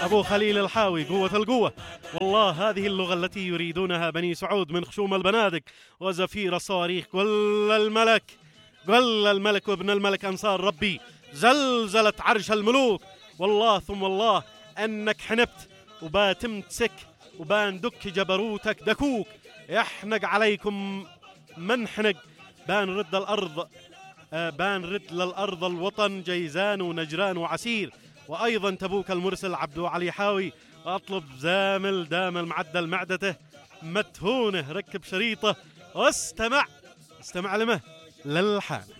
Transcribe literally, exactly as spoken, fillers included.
أبو خليل الحاوي قوة القوة. والله هذه اللغة التي يريدونها بني سعود من خشوم البنادق وزفير الصواريخ. قل الملك قل الملك وابن الملك أنصار ربي زلزلت عرش الملوك. والله ثم والله أنك حنبت وباتم تسك وبان دك جبروتك دكوك. يحنق عليكم من حنق بان رد الأرض آه بان رد للأرض الوطن جيزان ونجران وعسير. وأيضا تبوك المرسل عبدو علي حاوي. أطلب زامل دامل معدل معدته متهونه ركب شريطه واستمع استمع لمه للحان.